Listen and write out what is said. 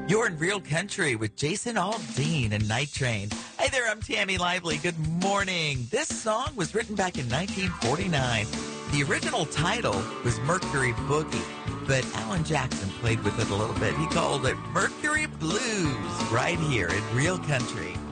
You're in Real Country with Jason Aldean and Night Train. Hey there, I'm Tammy Lively. Good morning. This song was written back in 1949. The original title was Mercury Boogie, but Alan Jackson played with it a little bit. He called it Mercury Blues right here in Real Country.